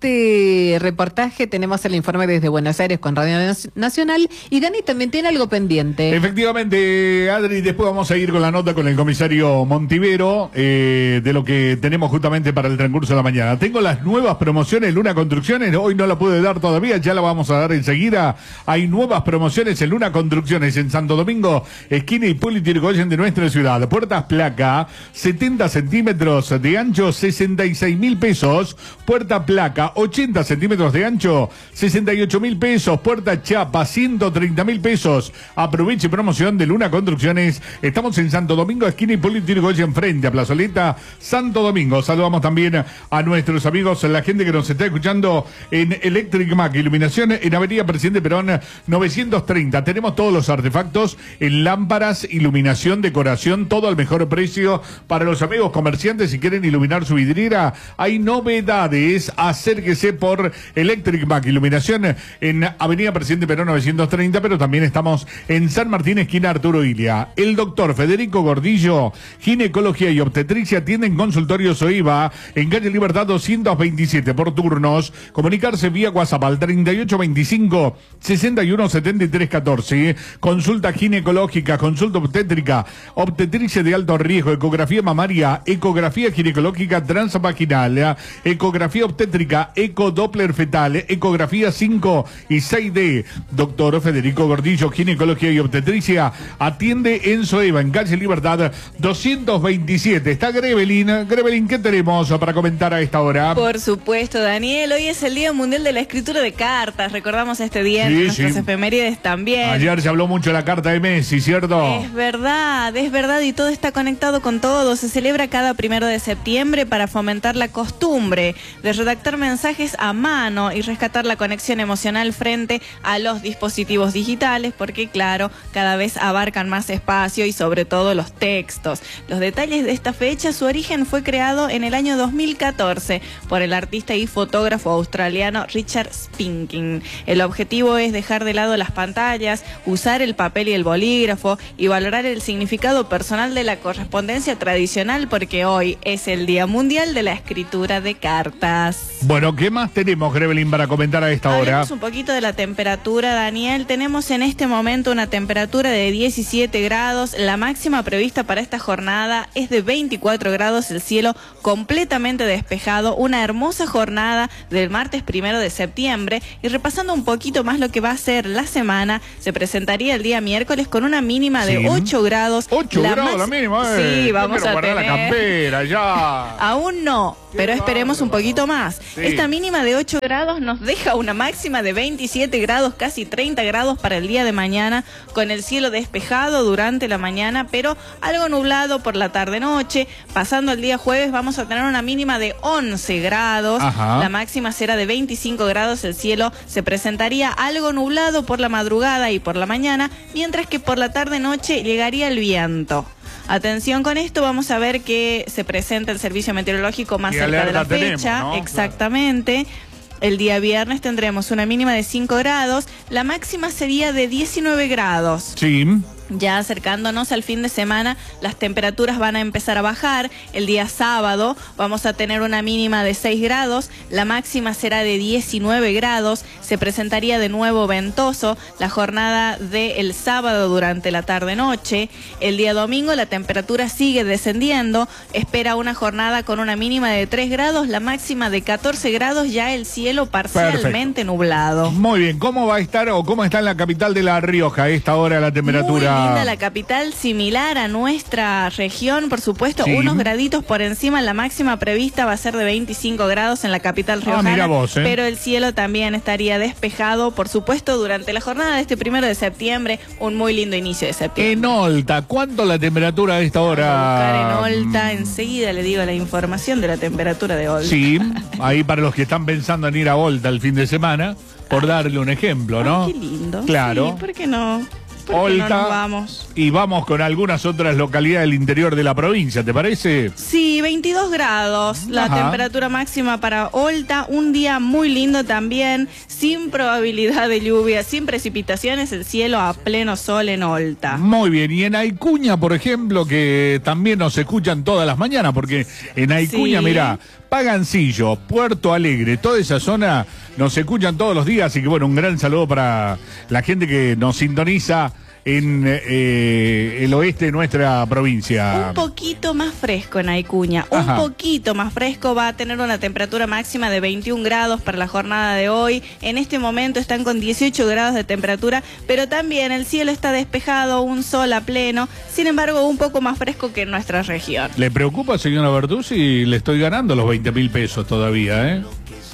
este reportaje. Tenemos el informe desde Buenos Aires con Radio Nacional. Y Dani también tiene algo pendiente. Efectivamente, Adri, después vamos a ir con la nota con el comisario Montivero, eh, de lo que tenemos justamente para el transcurso de la mañana. Tengo las nuevas promociones Luna Construcciones, hoy no la pude dar todavía, ya la vamos a dar enseguida. Hay nuevas promociones en Luna Construcciones en Santo Domingo, esquina Hipólito Yrigoyen de nuestra ciudad. Puertas placa, setenta centímetros de ancho, sesenta y seis mil pesos. Puerta placa, ochenta centímetros de ancho, sesenta y ocho mil pesos. Puerta chapa, ciento treinta mil pesos. Aproveche promoción de Luna Construcciones. Estamos en Santo Domingo, esquina Hipólito Yrigoyen, frente a Plazoleta Santo Domingo. Saludamos también a nuestros amigos, la gente que nos está escuchando en Electric Mac, iluminación en Avenida Presidente Perón novecientos treinta. Tenemos todos los artefactos en lámparas, iluminación, decoración, todo al mejor precio para los amigos comerciantes. Si quieren iluminar su vidriera, hay novedades. Acérquese por Electric Mac, iluminación en Avenida Presidente Perón novecientos treinta, pero también estamos en San Martín, esquina Arturo Ilia. El doctor Federico Gordillo, ginecología y obstetricia, tienen consultorios OIVA en calle Libertad doscientos veintisiete por turnos. Comunicarse vía WhatsApp al treinta y ocho veinticinco sesenta y uno setenta y tres catorce. Consulta ginecológica, consulta obstétrica, obstetricia de alto riesgo, ecografía mamaria, ecografía ginecológica transvaginal, ecografía obstétrica, ecodoppler fetal, ecografía cinco y seis D. Doctor Federico Gordillo, ginecología y obstetricia, atiende en Soeva, en calle Libertad doscientos veintisiete. Está Grevelin. Grevelin, ¿qué tenemos para comentar a esta hora? Por supuesto, Daniel, hoy es el Día Mundial de la Escritura de Cartas. Recordamos este día en sí, nuestras sí. efemérides también. Ayer se habló mucho de la carta de Messi, ¿cierto? Es verdad, es verdad, y todo está conectado con todo. Se celebra cada primero de septiembre para fomentar la costumbre de redactar mensajes a mano y rescatar la conexión emocional frente a los dispositivos digitales, porque claro, cada vez abarcan más espacio y sobre todo los los textos. Los detalles de esta fecha, su origen fue creado en el año dos mil catorce por el artista y fotógrafo australiano Richard Spinking. El objetivo es dejar de lado las pantallas, usar el papel y el bolígrafo y valorar el significado personal de la correspondencia tradicional, porque hoy es el Día Mundial de la Escritura de Cartas. Bueno, ¿qué más tenemos, Grevelin, para comentar a esta hora? Hablemos un poquito de la temperatura, Daniel. Tenemos en este momento una temperatura de diecisiete grados. La máxima prevista para esta jornada es de veinticuatro grados, el cielo completamente despejado. Una hermosa jornada del martes primero de septiembre. Y repasando un poquito más lo que va a ser la semana, se presentaría el día miércoles con una mínima de sí. ocho grados. ocho grados la mínima, eh. Sí, vamos a guardar tener... la campera ya. Aún no, pero esperemos un poquito más. Sí. Esta mínima de ocho grados nos deja una máxima de veintisiete grados, casi treinta grados para el día de mañana, con el cielo despejado durante la mañana, pero algo nublado por la tarde-noche. Pasando el día jueves vamos a tener una mínima de once grados. Ajá. La máxima será de veinticinco grados, el cielo se presentaría algo nublado por la madrugada y por la mañana, mientras que por la tarde-noche llegaría el viento. Atención con esto, vamos a ver que se presenta el servicio meteorológico más y cerca de la tenemos, fecha. ¿no? Exactamente. El día viernes tendremos una mínima de cinco grados, la máxima sería de diecinueve grados. Sí. Ya acercándonos al fin de semana, las temperaturas van a empezar a bajar. El día sábado vamos a tener una mínima de seis grados, la máxima será de diecinueve grados, se presentaría de nuevo ventoso la jornada del sábado durante la tarde-noche. El día domingo la temperatura sigue descendiendo, espera una jornada con una mínima de tres grados, la máxima de catorce grados, ya el cielo parcialmente Perfecto. nublado. Muy bien, ¿cómo va a estar o cómo está en la capital de La Rioja a esta hora la temperatura? Muy linda la capital, similar a nuestra región, por supuesto, sí. unos graditos por encima. La máxima prevista va a ser de veinticinco grados en la capital riojana, ah, mira vos, ¿eh? Pero el cielo también estaría despejado, por supuesto, durante la jornada de este primero de septiembre, un muy lindo inicio de septiembre. En Olta, ¿cuánto la temperatura a esta hora? Vamos a buscar en Olta, enseguida le digo la información de la temperatura de Olta. Sí, ahí para los que están pensando en ir a Olta el fin de semana, por darle un ejemplo, ¿no? Ay, qué lindo. Claro. Sí, ¿por qué no? Olta, no nos vamos? Y vamos con algunas otras localidades del interior de la provincia, ¿te parece? Sí, veintidós grados, la Ajá. temperatura máxima para Olta, un día muy lindo también, sin probabilidad de lluvia, sin precipitaciones, el cielo a pleno sol en Olta. Muy bien, y en Aicuña, por ejemplo, que también nos escuchan todas las mañanas, porque en Aicuña, sí. mirá, Pagancillo, Puerto Alegre, toda esa zona nos escuchan todos los días, así que bueno, un gran saludo para la gente que nos sintoniza en eh, el oeste de nuestra provincia. Un poquito más fresco en Aicuña, un Ajá. poquito más fresco, va a tener una temperatura máxima de veintiún grados para la jornada de hoy. En este momento están con dieciocho grados de temperatura, pero también el cielo está despejado, un sol a pleno, sin embargo un poco más fresco que en nuestra región. ¿Le preocupa, señora Bertuzzi, si le estoy ganando los veinte mil pesos todavía, eh?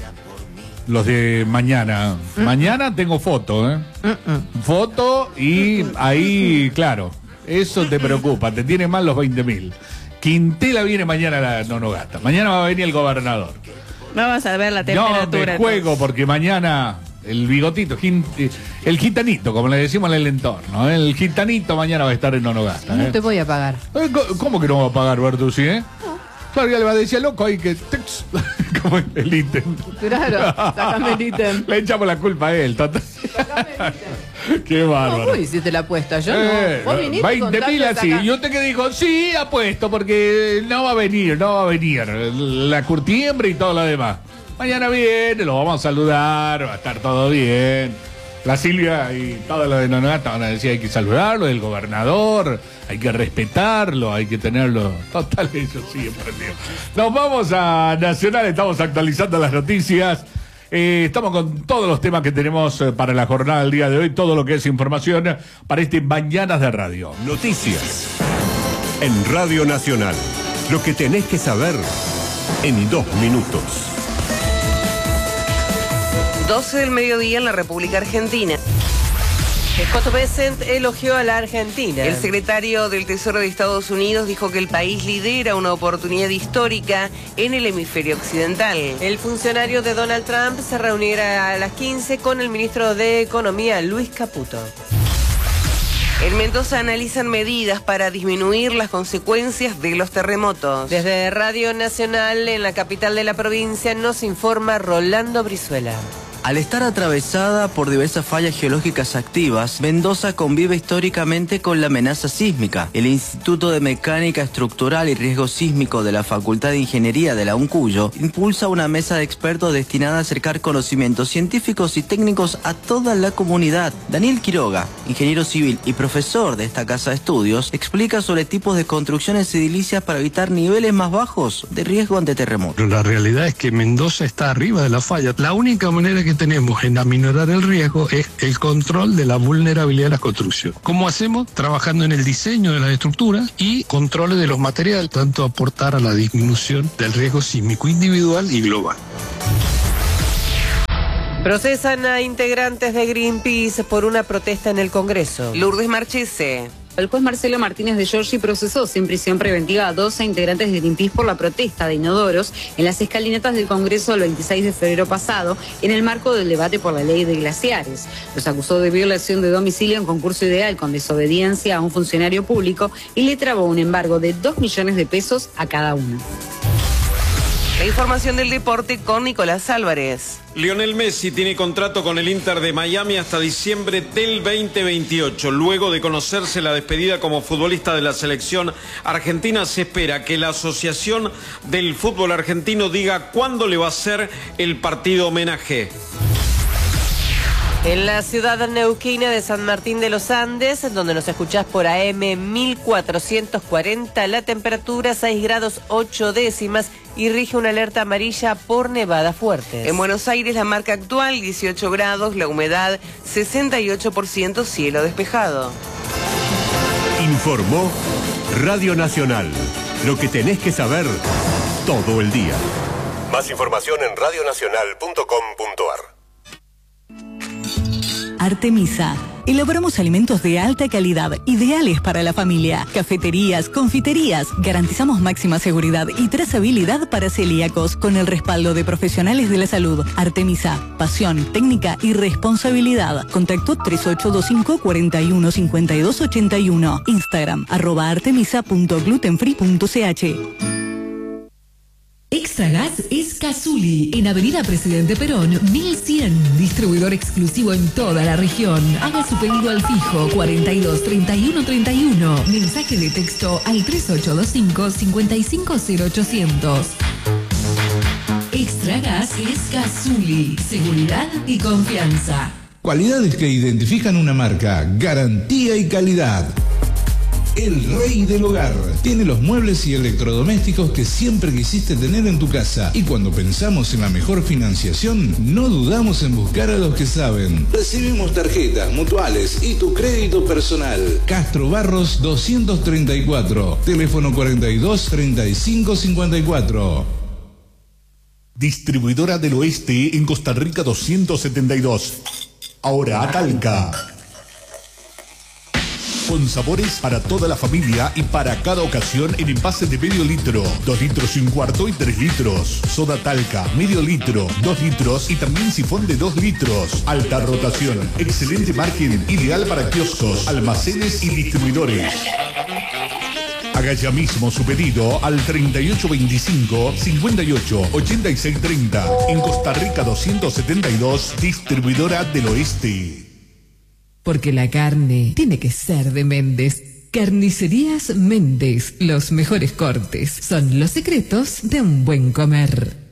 Los de mañana. Mm. Mañana tengo foto, ¿eh? Mm-mm. Foto y ahí, claro, eso te preocupa, te tiene mal los veinte mil. Quintela viene mañana a la Nonogata. Mañana va a venir el gobernador. Vamos a ver la temperatura. No te juego entonces. Porque mañana el bigotito, el gitanito, como le decimos en el entorno, el gitanito mañana va a estar en Nonogata. No ¿eh? te voy a pagar. ¿Cómo que no va a pagar, Bertuzzi, eh? Claro, ya le va a decir loco ahí que... Como el ítem. Claro, sacame el ítem. Le echamos la culpa a él, total. Sacame el ítem. Qué bárbaro. Uy, si te la apuesta, yo eh, no. Vos viniste veinte mil así. Y usted que dijo, sí, apuesto, porque no va a venir, no va a venir. La curtiembre y todo lo demás. Mañana viene, lo vamos a saludar, va a estar todo bien. La Silvia y todo lo de Nonogata van a decir, hay que saludarlo, el gobernador, hay que respetarlo, hay que tenerlo. Total, ellos siguen prendidos. Nos vamos a Nacional, estamos actualizando las noticias. Eh, estamos con todos los temas que tenemos para la jornada del día de hoy, todo lo que es información para este Mañanas de Radio. Noticias en Radio Nacional. Lo que tenés que saber en dos minutos. doce del mediodía en la República Argentina. Scott Bessent elogió a la Argentina. El secretario del Tesoro de Estados Unidos dijo que el país lidera una oportunidad histórica en el hemisferio occidental. El funcionario de Donald Trump se reunirá a las quince con el ministro de Economía, Luis Caputo. En Mendoza analizan medidas para disminuir las consecuencias de los terremotos. Desde Radio Nacional, en la capital de la provincia, nos informa Rolando Brizuela. Al estar atravesada por diversas fallas geológicas activas, Mendoza convive históricamente con la amenaza sísmica. El Instituto de Mecánica Estructural y Riesgo Sísmico de la Facultad de Ingeniería de la UNCUYO impulsa una mesa de expertos destinada a acercar conocimientos científicos y técnicos a toda la comunidad. Daniel Quiroga, ingeniero civil y profesor de esta casa de estudios, explica sobre tipos de construcciones edilicias para evitar niveles más bajos de riesgo ante terremotos. La realidad es que Mendoza está arriba de la falla. La única manera que tenemos en aminorar el riesgo es el control de la vulnerabilidad de la construcción. ¿Cómo hacemos? Trabajando en el diseño de las estructuras y controles de los materiales, tanto aportar a la disminución del riesgo sísmico individual y global. Procesan a integrantes de Greenpeace por una protesta en el Congreso. Lourdes Marchese. El juez Marcelo Martínez de Giorgi procesó sin prisión preventiva a doce integrantes de Greenpeace por la protesta de inodoros en las escalinatas del Congreso el veintiséis de febrero pasado, en el marco del debate por la ley de glaciares. Los acusó de violación de domicilio en concurso ideal con desobediencia a un funcionario público y le trabó un embargo de dos millones de pesos a cada uno. La información del deporte con Nicolás Álvarez. Lionel Messi tiene contrato con el Inter de Miami hasta diciembre del veinte veintiocho. Luego de conocerse la despedida como futbolista de la selección argentina, se espera que la Asociación del Fútbol Argentino diga cuándo le va a hacer el partido homenaje. En la ciudad neuquina de San Martín de los Andes, donde nos escuchás por A M mil cuatrocientos cuarenta, la temperatura seis grados ocho décimas y rige una alerta amarilla por nevadas fuertes. En Buenos Aires la marca actual dieciocho grados, la humedad sesenta y ocho por ciento, cielo despejado. Informó Radio Nacional. Lo que tenés que saber todo el día. Más información en radio nacional punto com punto ar. Artemisa. Elaboramos alimentos de alta calidad, ideales para la familia. Cafeterías, confiterías. Garantizamos máxima seguridad y trazabilidad para celíacos con el respaldo de profesionales de la salud. Artemisa. Pasión, técnica y responsabilidad. Contacto tres ocho dos cinco, cuatro uno cinco dos ocho uno. Instagram, arroba artemisa punto glutenfree punto c h. Extra Gas es Cazuli, en Avenida Presidente Perón, mil cien, distribuidor exclusivo en toda la región. Haga su pedido al fijo cuarenta y dos, treinta y uno, treinta y uno. Mensaje de texto al tres ocho dos cinco, cinco cinco cero ochocientos. Extra Gas es Cazuli, seguridad y confianza. Cualidades que identifican una marca, garantía y calidad. El Rey del Hogar. Tiene los muebles y electrodomésticos que siempre quisiste tener en tu casa. Y cuando pensamos en la mejor financiación, no dudamos en buscar a los que saben. Recibimos tarjetas, mutuales y tu crédito personal. Castro Barros doscientos treinta y cuatro. Teléfono cuarenta y dos, treinta y cinco, cincuenta y cuatro. Distribuidora del Oeste en Costa Rica doscientos setenta y dos. Ahora a Talca. Con sabores para toda la familia y para cada ocasión en envases de medio litro, dos litros y un cuarto y tres litros. Soda Talca, medio litro, dos litros y también sifón de dos litros. Alta rotación, excelente margen, ideal para kioscos, almacenes y distribuidores. Haga ya mismo su pedido al treinta y ocho veinticinco, cincuenta y ocho, ochenta y seis treinta. En Costa Rica doscientos setenta y dos, Distribuidora del Oeste. Porque la carne tiene que ser de Méndez. Carnicerías Méndez. Los mejores cortes son los secretos de un buen comer.